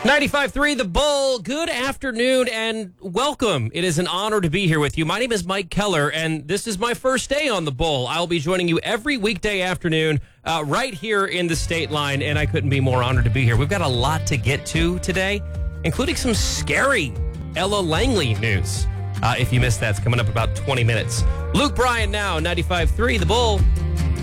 95.3 The Bull, good afternoon and welcome. It is an honor to be here with you. My name is Mike Keller, and this is my first day on The Bull. I'll be joining you every weekday afternoon right here in the State Line, and I couldn't be more honored to be here. We've got a lot to get to today, including some scary Ella Langley news. If you missed that, it's coming up about 20 minutes. Luke Bryan now, 95.3 The Bull.